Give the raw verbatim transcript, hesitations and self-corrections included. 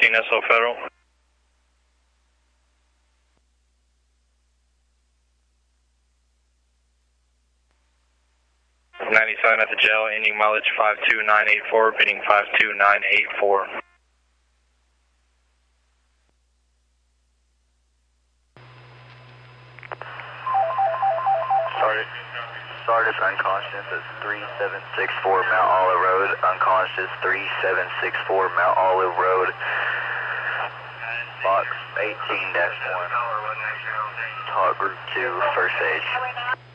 fourteen S O Federal. ninety-seven at the jail, ending mileage five two nine eight four, repeating five two nine eight four. Started, started unconscious at three seven six four Mount Olive Road, unconscious three seven six four Mount Olive Road, box eighteen dash one, talk group two, first stage.